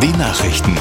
Nachrichten.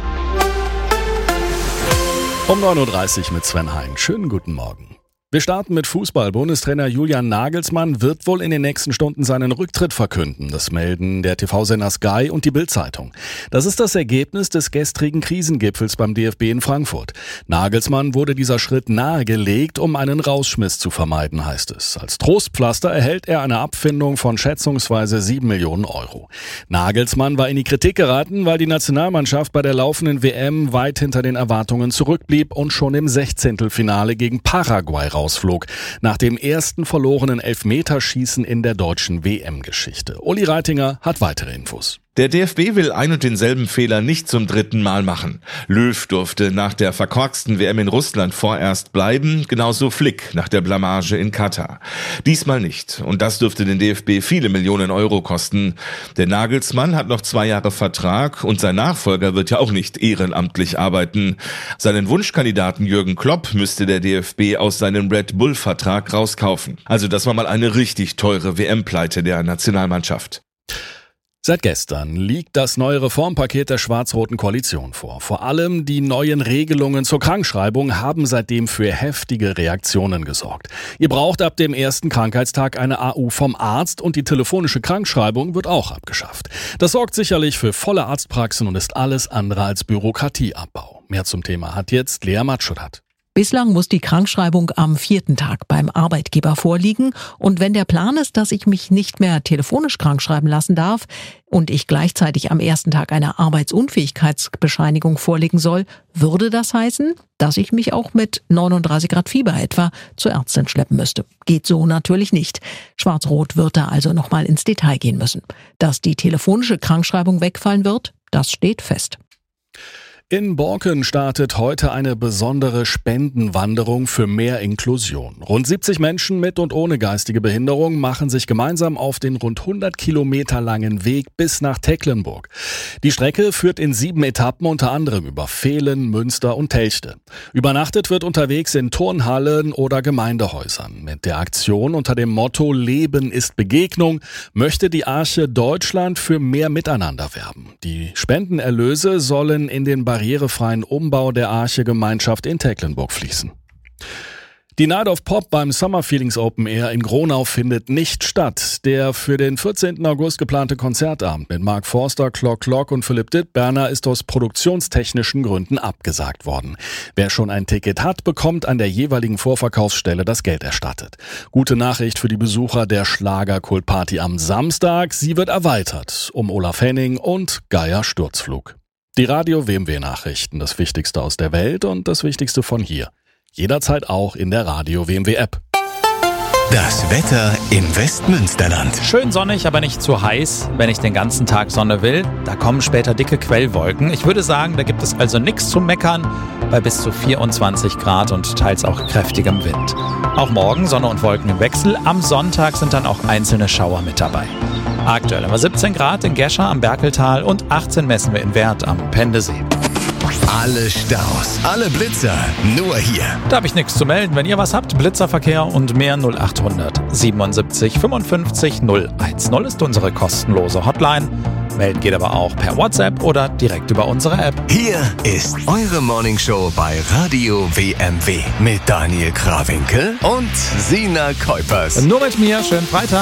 Um 9.30 Uhr mit Sven Hein. Schönen guten Morgen. Wir starten mit Fußball. Bundestrainer Julian Nagelsmann wird wohl in den nächsten Stunden seinen Rücktritt verkünden. Das melden der TV-Sender Sky und die Bild-Zeitung. Das ist das Ergebnis des gestrigen Krisengipfels beim DFB in Frankfurt. Nagelsmann wurde dieser Schritt nahegelegt, um einen Rausschmiss zu vermeiden, heißt es. Als Trostpflaster erhält er eine Abfindung von schätzungsweise 7 Millionen Euro. Nagelsmann war in die Kritik geraten, weil die Nationalmannschaft bei der laufenden WM weit hinter den Erwartungen zurückblieb und schon im 16. gegen Paraguay rausflog, nach dem ersten verlorenen Elfmeterschießen in der deutschen WM-Geschichte. Uli Reitinger hat weitere Infos. Der DFB will ein und denselben Fehler nicht zum 3. Mal machen. Löw durfte nach der verkorksten WM in Russland vorerst bleiben, genauso Flick nach der Blamage in Katar. Diesmal nicht. Und das dürfte den DFB viele Millionen Euro kosten. Der Nagelsmann hat noch 2 Jahre Vertrag und sein Nachfolger wird ja auch nicht ehrenamtlich arbeiten. Seinen Wunschkandidaten Jürgen Klopp müsste der DFB aus seinem Red Bull-Vertrag rauskaufen. Also das war mal eine richtig teure WM-Pleite der Nationalmannschaft. Seit gestern liegt das neue Reformpaket der schwarz-roten Koalition vor. Vor allem die neuen Regelungen zur Krankschreibung haben seitdem für heftige Reaktionen gesorgt. Ihr braucht ab dem ersten Krankheitstag eine AU vom Arzt und die telefonische Krankschreibung wird auch abgeschafft. Das sorgt sicherlich für volle Arztpraxen und ist alles andere als Bürokratieabbau. Mehr zum Thema hat jetzt Lea Matschudat. Bislang muss die Krankschreibung am 4. Tag beim Arbeitgeber vorliegen. Und wenn der Plan ist, dass ich mich nicht mehr telefonisch krankschreiben lassen darf und ich gleichzeitig am 1. Tag eine Arbeitsunfähigkeitsbescheinigung vorlegen soll, würde das heißen, dass ich mich auch mit 39 Grad Fieber etwa zur Ärztin schleppen müsste. Geht so natürlich nicht. Schwarz-Rot wird da also nochmal ins Detail gehen müssen. Dass die telefonische Krankschreibung wegfallen wird, das steht fest. In Borken startet heute eine besondere Spendenwanderung für mehr Inklusion. Rund 70 Menschen mit und ohne geistige Behinderung machen sich gemeinsam auf den rund 100 Kilometer langen Weg bis nach Tecklenburg. Die Strecke führt in 7 Etappen unter anderem über Vehlen, Münster und Telchte. Übernachtet wird unterwegs in Turnhallen oder Gemeindehäusern. Mit der Aktion unter dem Motto Leben ist Begegnung möchte die Arche Deutschland für mehr Miteinander werben. Die Spendenerlöse sollen in den barrierefreien Umbau der Arche-Gemeinschaft in Tecklenburg fließen. Die Night of Pop beim Summer Feelings Open Air in Gronau findet nicht statt. Der für den 14. August geplante Konzertabend mit Mark Forster, Clock und Philipp Dittberner ist aus produktionstechnischen Gründen abgesagt worden. Wer schon ein Ticket hat, bekommt an der jeweiligen Vorverkaufsstelle das Geld erstattet. Gute Nachricht für die Besucher der Schlagerkultparty am Samstag. Sie wird erweitert um Olaf Henning und Geier Sturzflug. Die Radio-WMW-Nachrichten, das Wichtigste aus der Welt und das Wichtigste von hier. Jederzeit auch in der Radio-WMW-App. Das Wetter im Westmünsterland. Schön sonnig, aber nicht zu heiß. Wenn ich den ganzen Tag Sonne will, da kommen später dicke Quellwolken. Ich würde sagen, da gibt es also nichts zu meckern bei bis zu 24 Grad und teils auch kräftigem Wind. Auch morgen Sonne und Wolken im Wechsel. Am Sonntag sind dann auch einzelne Schauer mit dabei. Aktuell haben wir 17 Grad in Gescher am Berkeltal und 18 messen wir in Werth am Pendesee. Alle Staus, alle Blitzer, nur hier. Da habe ich nichts zu melden. Wenn ihr was habt, Blitzerverkehr und mehr 0800 77 55 010 ist unsere kostenlose Hotline. Melden geht aber auch per WhatsApp oder direkt über unsere App. Hier ist eure Morningshow bei Radio WMW mit Daniel Krawinkel und Sina Kuipers. Nur mit mir, schönen Freitag.